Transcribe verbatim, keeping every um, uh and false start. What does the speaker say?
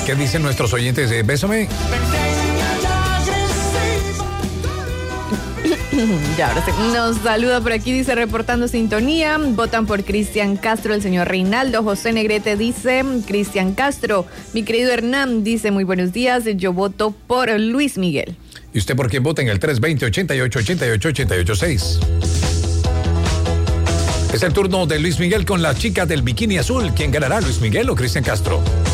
¿Qué dicen nuestros oyentes de Bésame? Ya, ahora sí. Nos saluda por aquí, dice reportando sintonía. Votan por Cristian Castro, el señor Reinaldo. José Negrete dice Cristian Castro. Mi querido Hernán dice muy buenos días. Yo voto por Luis Miguel. ¿Y usted por quién vota en el tres veinte, ochenta y ocho, ochenta y ocho, ochenta y ocho seis? Es el turno de Luis Miguel con la chica del bikini azul. ¿Quién ganará, Luis Miguel o Cristian Castro?